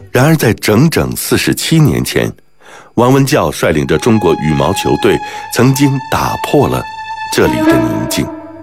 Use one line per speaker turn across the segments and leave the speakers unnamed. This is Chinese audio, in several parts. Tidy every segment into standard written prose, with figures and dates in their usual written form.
然而在整整47年前，王文教率领着中国羽毛球队曾经打破了这里的宁静。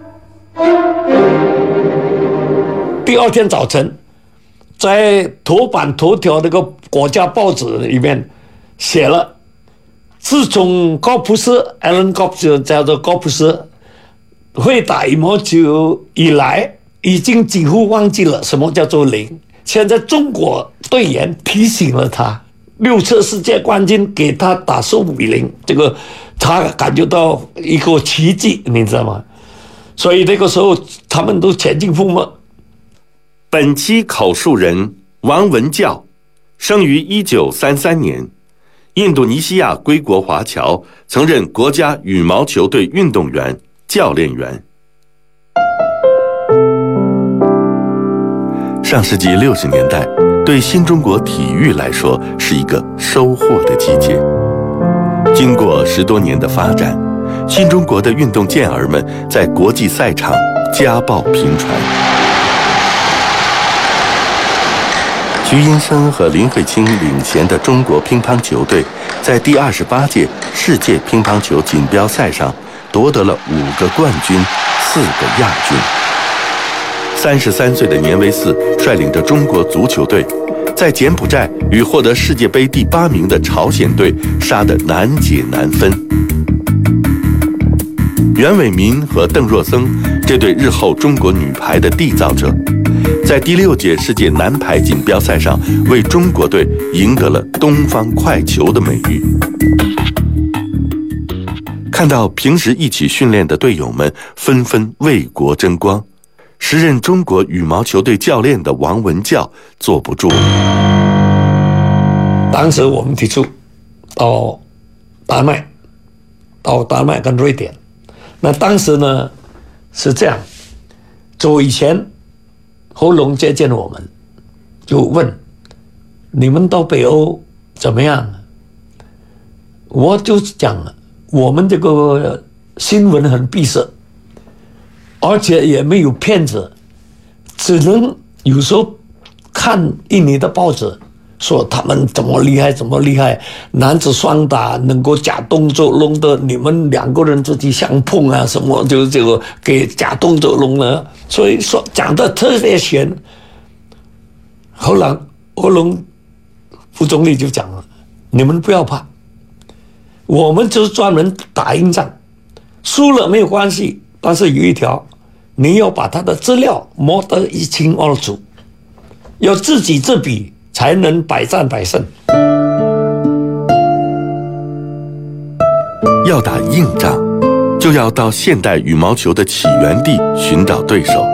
第二天早晨，在头版头条那个国家报纸里面写了，自从高普斯 Alan Goff 叫做高普斯会打羽毛球以来，已经几乎忘记了什么叫做零。现在中国队员提醒了他，6次世界冠军给他打15-0，这个他感觉到一个奇迹，你知道吗？所以那个时候他们都前进风嘛。
本期口述人王文教，生于1933年，印度尼西亚归国华侨，曾任国家羽毛球队运动员、教练员。上世纪60年代，对新中国体育来说是一个收获的季节。经过10多年的发展，新中国的运动健儿们在国际赛场家报频传。徐寅生和林慧卿领衔的中国乒乓球队，在第28届世界乒乓球锦标赛上夺得了5个冠军、4个亚军。33岁的年维四率领着中国足球队，在柬埔寨与获得世界杯第8名的朝鲜队杀得难解难分。袁伟民和邓若僧这对日后中国女排的缔造者，在第6届世界男排锦标赛上为中国队赢得了东方快球的美誉。看到平时一起训练的队友们纷纷为国争光，时任中国羽毛球队教练的王文教坐不住了。
当时我们提出到丹麦跟瑞典。那当时呢是这样，走以前侯龙接见我们，就问你们到北欧怎么样？我就讲了，我们这个新闻很闭塞，而且也没有骗子，只能有时候看印尼的报纸说他们怎么厉害，男子双打能够假动作弄得你们2个人自己相碰啊，什么就这个给假动作弄了，所以说讲的特别玄。后来欧龙副总理就讲了，你们不要怕，我们就是专门打硬仗，输了没有关系，但是有一条，你要把他的资料摸得一清二楚，要知己知彼，才能百战百胜。
要打硬仗，就要到现代羽毛球的起源地寻找对手。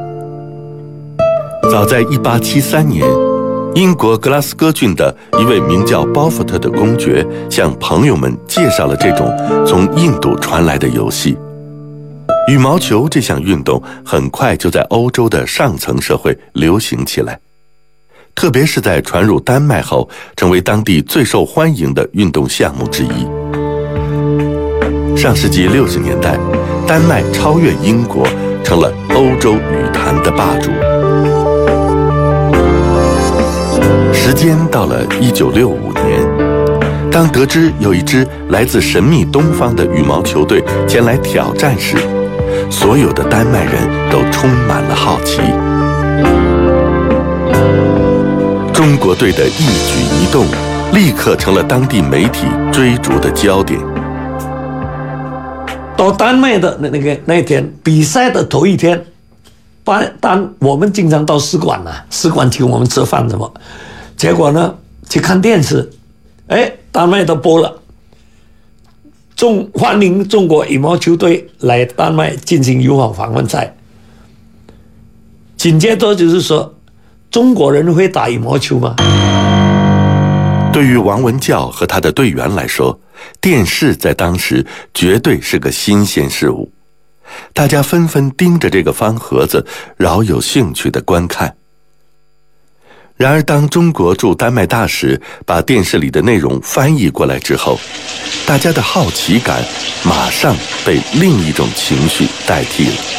早在1873年，英国格拉斯哥郡的一位名叫包福特的公爵向朋友们介绍了这种从印度传来的游戏。羽毛球这项运动很快就在欧洲的上层社会流行起来，特别是在传入丹麦后，成为当地最受欢迎的运动项目之一。上世纪60年代，丹麦超越英国，成了欧洲羽坛的霸主。时间到了1965年，当得知有一支来自神秘东方的羽毛球队前来挑战时，所有的丹麦人都充满了好奇。中国队的一举一动立刻成了当地媒体追逐的焦点。
到丹麦的那一天，比赛的头一天，我们经常到使馆请我们吃饭什么，结果呢去看电视，丹麦都播了，欢迎中国羽毛球队来丹麦进行友好访问赛。紧接着就是说，中国人会打羽毛球吗？
对于王文教和他的队员来说，电视在当时绝对是个新鲜事物，大家纷纷盯着这个方盒子，饶有兴趣地观看。然而当中国驻丹麦大使把电视里的内容翻译过来之后，大家的好奇感马上被另一种情绪代替了。